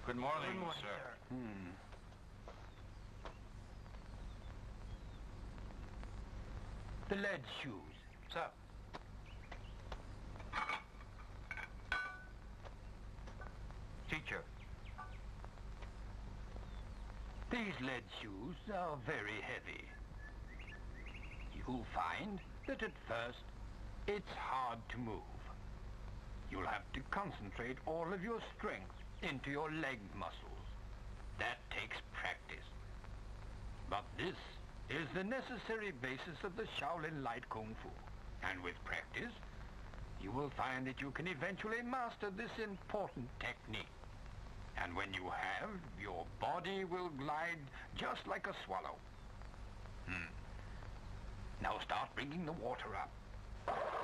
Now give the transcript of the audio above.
Good morning, Good morning, sir. The lead shoes. Sir. Teacher. These lead shoes are very heavy. You'll find that at first it's hard to move. You'll have to concentrate all of your strength into your leg muscles. That takes practice. But this is the necessary basis of the Shaolin Light Kung Fu. And with practice, you will find that you can eventually master this important technique. And when you have, your body will glide just like a swallow. Now start bringing the water up.